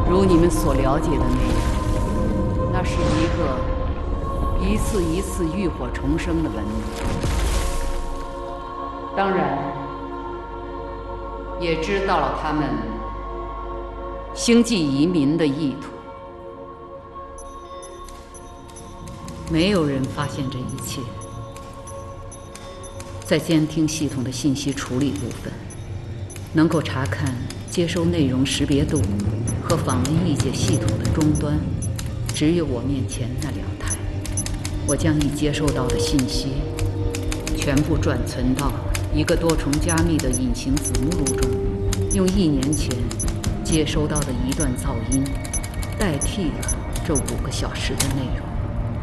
如你们所了解的那样，那是一个一次一次浴火重生的文明。当然，也知道了他们星际移民的意图。没有人发现这一切。在监听系统的信息处理部分，能够查看接收内容识别度和访问译解系统的终端，只有我面前那2台。我将已接收到的信息全部转存到一个多重加密的隐形子目录中，用1年前接收到的一段噪音代替了这5个小时的内容。